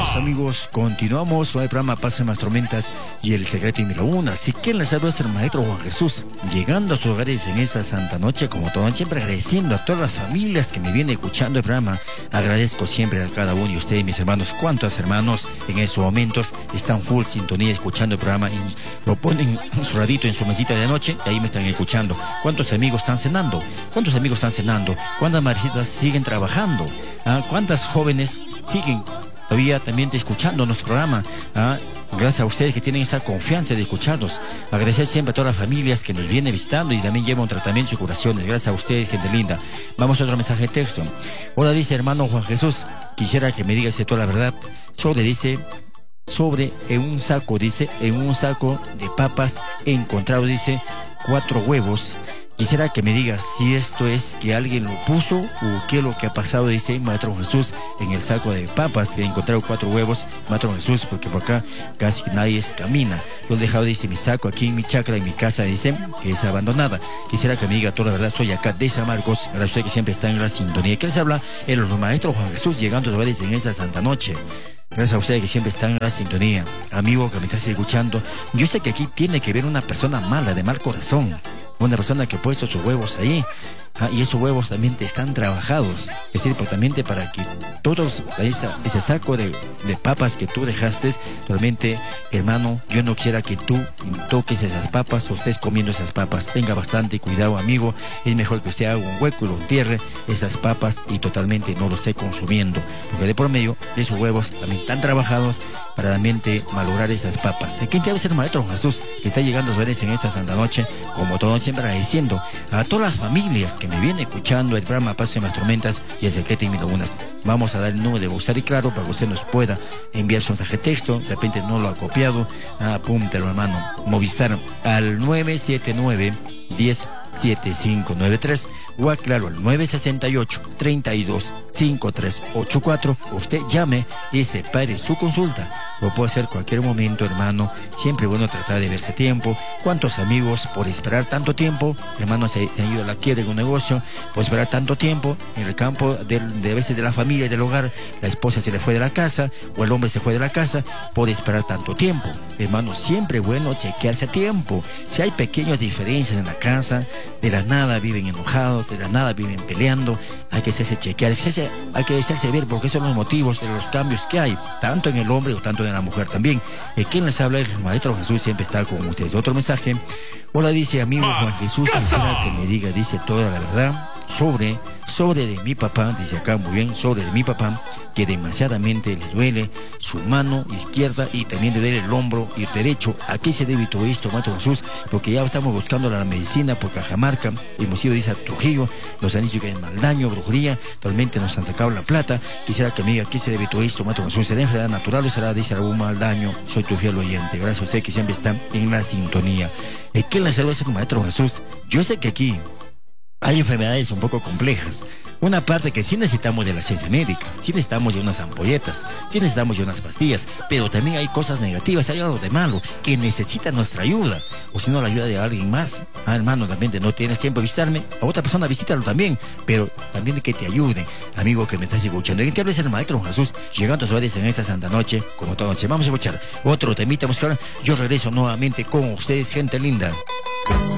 Estimados amigos, continuamos con el programa Paz en las Tormentas y el secreto y Milaguna. Así que les saluda el maestro Juan Jesús, llegando a sus hogares en esta santa noche, como todo, siempre agradeciendo a todas las familias que me vienen escuchando el programa. Agradezco siempre a cada uno de ustedes, mis hermanos, cuántos hermanos en estos momentos están full sintonía escuchando el programa y lo ponen un ratito en su mesita de noche y ahí me están escuchando. ¿Cuántos amigos están cenando? ¿Cuántos amigos están cenando? ¿Cuántas madrecitas siguen trabajando? ¿Cuántas jóvenes siguen todavía también escuchando nuestro programa? Gracias a ustedes que tienen esa confianza de escucharnos. Agradecer siempre a todas las familias que nos vienen visitando y también llevan tratamientos y curaciones. Gracias a ustedes, gente linda. Vamos a otro mensaje de texto. Hola, dice hermano Juan Jesús, quisiera que me digas toda la verdad sobre en un saco de papas he encontrado, dice, 4 huevos. Quisiera que me digas si esto es que alguien lo puso o qué es lo que ha pasado, dice Maestro Jesús, en el saco de papas. He encontrado 4 huevos, Maestro Jesús, porque por acá casi nadie camina. Lo he dejado, dice, mi saco aquí en mi chacra, en mi casa, dice, que es abandonada. Quisiera que me diga toda la verdad. Soy acá de San Marcos, para usted que siempre está en la sintonía. ¿Qué les habla? El Maestro Juan Jesús, llegando a los hogares en esta santa noche. Gracias a ustedes que siempre están en la sintonía. Amigo que me estás escuchando, yo sé que aquí tiene que ver una persona mala, de mal corazón. Una persona que ha puesto sus huevos ahí. Y esos huevos también están trabajados. Es decir, totalmente para que todos ese saco de papas que tú dejaste, realmente, hermano, yo no quiera que tú toques esas papas o estés comiendo esas papas. Tenga bastante cuidado, amigo. Es mejor que usted haga un hueco y lo entierre esas papas y totalmente no lo esté consumiendo. Porque de por medio de esos huevos también están trabajados para realmente malograr esas papas. ¿Quién te va a ser Maestro Jesús que está llegando a ustedes en esta santa noche? Como todo, siempre agradeciendo a todas las familias que me vienen escuchando el programa Paz en las Tormentas y el secreto y Milagunas. Vamos a dar el número de Gustar y Claro para que usted nos pueda enviar su mensaje de texto. De repente no lo ha copiado, apúntelo, hermano. Movistar al 979-107593 o aclaro al 968-325384. Usted llame y separe su consulta. Lo puede hacer cualquier momento, hermano. Siempre bueno tratar de verse tiempo. ¿Cuántos amigos por esperar tanto tiempo, hermano, se han ido a la quiebra en un negocio por esperar tanto tiempo en el campo de veces de la familia y del hogar? La esposa se le fue de la casa o el hombre se fue de la casa por esperar tanto tiempo. Hermano, siempre bueno chequearse a tiempo. Si hay pequeñas diferencias en la casa, de la nada viven enojados, de la nada viven peleando, hay que hacerse chequear, hay que hacerse ver porque son los motivos de los cambios que hay, tanto en el hombre o tanto en la mujer también. ¿Quién les habla? El Maestro Jesús siempre está con ustedes. Otro mensaje. Hola, dice amigo Juan Jesús, quisiera que me diga, dice, toda la verdad sobre de mi papá, dice acá muy bien, sobre de mi papá, que demasiadamente le duele su mano izquierda y también le duele el hombro y el derecho. ¿A qué se debe todo esto, Maestro Jesús? Porque ya estamos buscando la medicina por Cajamarca, hemos ido, dice, a Trujillo, nos han dicho que hay mal daño, brujería, actualmente nos han sacado la plata. Quisiera que me diga, ¿a qué se debe todo esto, Maestro Jesús? ¿Será enfermedad natural o será, dice, algún mal daño? Soy tu fiel oyente. Gracias a usted que siempre está en la sintonía. ¿Qué le salva ese Maestro Jesús? Yo sé que aquí hay enfermedades un poco complejas. Una parte que sí necesitamos de la ciencia médica, sí necesitamos de unas ampolletas, sí necesitamos de unas pastillas, pero también hay cosas negativas, hay algo de malo que necesita nuestra ayuda, o si no la ayuda de alguien más. Hermano, también no tienes tiempo de visitarme, a otra persona visítalo también, pero también que te ayude, amigo que me estás escuchando. ¿En qué habla el Maestro Jesús? Llegando a sus hogares en esta santa noche, como toda noche. Vamos a escuchar otro temita musical. Yo regreso nuevamente con ustedes, gente linda.